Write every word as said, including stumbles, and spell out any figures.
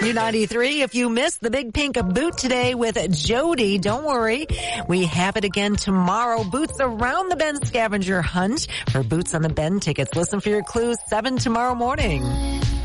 U ninety-three, if you missed the Big Pink Boot today with Jody, don't worry. We have it again tomorrow. Boots Around the Bend scavenger hunt for Boots on the Bend tickets. Listen for your clues, seven tomorrow morning.